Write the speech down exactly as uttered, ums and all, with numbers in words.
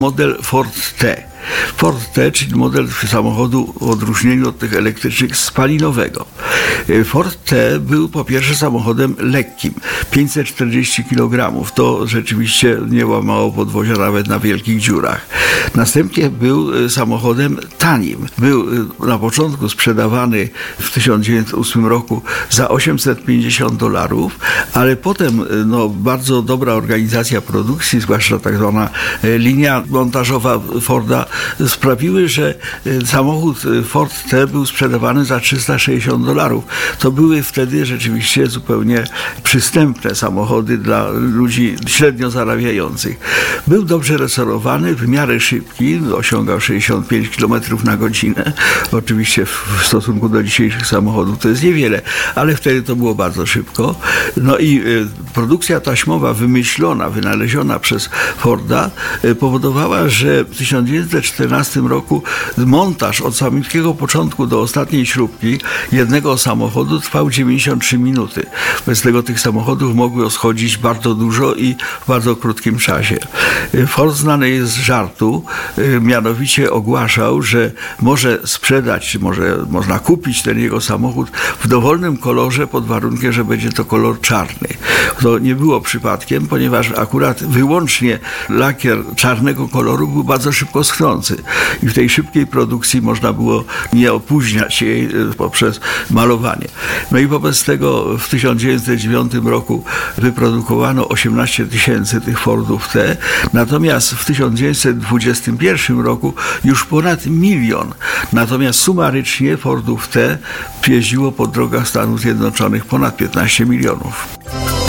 model Ford T. Ford T, czyli model samochodu w odróżnieniu od tych elektrycznych spalinowego. Ford T był po pierwsze samochodem lekkim, pięćset czterdzieści kilogramów. To rzeczywiście nie łamało podwozia nawet na wielkich dziurach. Następnie był samochodem tanim. Był na początku sprzedawany w tysiąc dziewięćset ósmym roku za osiemset pięćdziesiąt dolarów, ale potem no, bardzo dobra organizacja produkcji, zwłaszcza tak zwana linia montażowa Forda, sprawiły, że samochód Ford T był sprzedawany za trzysta sześćdziesiąt dolarów. To były wtedy rzeczywiście zupełnie przystępne samochody dla ludzi średnio zarabiających. Był dobrze restaurowany, w miarę szybki, osiągał sześćdziesiąt pięć kilometrów na godzinę. Oczywiście w stosunku do dzisiejszych samochodów to jest niewiele, ale wtedy to było bardzo szybko. No i y, produkcja taśmowa wymyślona, wynaleziona przez Forda y, powodowała, że w tysiąc dziewięćset czternastym roku montaż od samego początku do ostatniej śrubki jednego samochodu trwał dziewięćdziesiąt trzy minuty. Bez tego tych samochodów mogło schodzić bardzo dużo i w bardzo krótkim czasie. Ford znany jest z żartu, mianowicie ogłaszał, że może sprzedać, czy może można kupić ten jego samochód w dowolnym kolorze pod warunkiem, że będzie to kolor czarny. To nie było przypadkiem, ponieważ akurat wyłącznie lakier czarnego koloru był bardzo szybko schnący i w tej szybkiej produkcji można było nie opóźniać jej poprzez malowanie. No i wobec tego w tysiąc dziewięćset dziewiątym roku wyprodukowano osiemnaście tysięcy tych Fordów T, natomiast w tysiąc dziewięćset dwudziestym pierwszym roku już ponad milion. Natomiast sumarycznie Fordów T jeździło po drogach Stanów Zjednoczonych ponad piętnaście milionów.